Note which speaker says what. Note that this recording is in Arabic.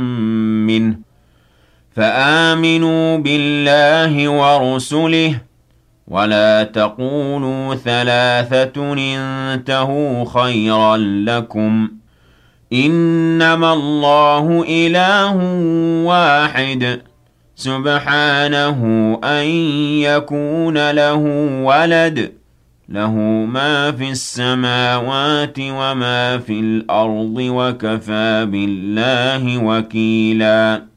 Speaker 1: منه فآمنوا بالله ورسله ولا تقولوا ثلاثة انتهوا خيرا لكم إنما الله إله واحد سبحانه أن يكون له ولد له ما في السماوات وما في الأرض وكفى بالله وكيلا